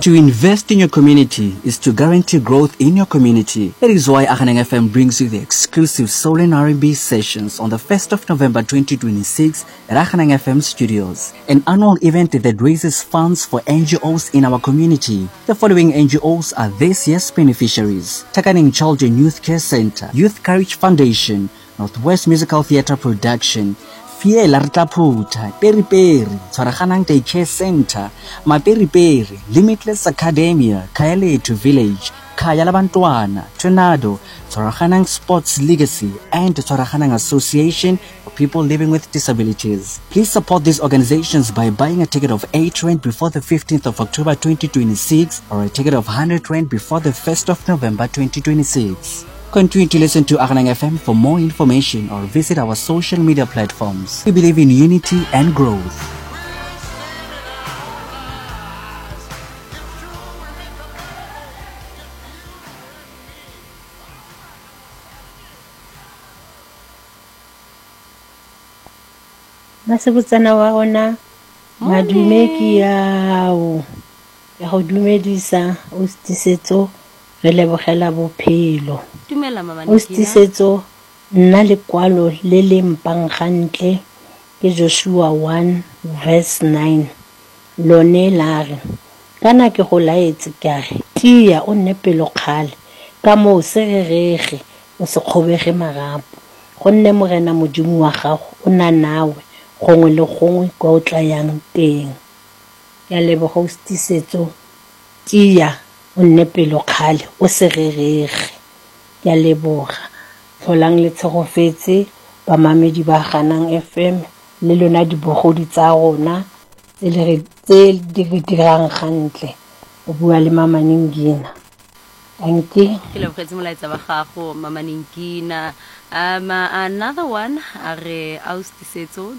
To invest in your community is to guarantee growth in your community. That is why Aghaneng FM brings you the exclusive Soul and R&B sessions on the 1st of November 2026 at Aghaneng FM Studios, an annual event that raises funds for NGOs in our community. The following NGOs are this year's beneficiaries: Takaneng Child and Youth Care Center, Youth Courage Foundation, Northwest Musical Theatre Production, Fiela Ritaputa, Peri Peri, Tshwaraganang Daycare Center, Maperi Peri, Limitless Academia, Kaeletu Village, Kaya Labantwana, Tornado, Tshwaraganang Sports Legacy, and Tshwaraganang Association for People Living with Disabilities. Please support these organizations by buying a ticket of 8 Rand before the 15th of October 2026 or a ticket of 100 Rand before the 1st of November 2026. Continue to listen to Aghaneng FM for more information or visit our social media platforms. We believe in unity and growth. Masebutsana wa rona madumeki yao ya go dumedisa o stisetso re lebogela bophelo o stisetso nna lekwalo le le mpang gantle ke Joshua 1 verse 9 lone lare kana ke go laetse kare tia o nne pelo kgale ka mo sererege o se kgobege marapo gonne morena modimo wa gago o na nawe gongwe le gongwe kwa o tla yang teng ya leboga o stisetso tia o nne pelo kgale o sererege ya leboga tlholang le tshegofetse ba mamedi ba Aghaneng FM le lona dibogodi tsa rona tse di dirang gantle o bua le Mama Ningina. Thank you. Ke lebogetse molaetsa ba gago Mama Ningina. Another one are austisetso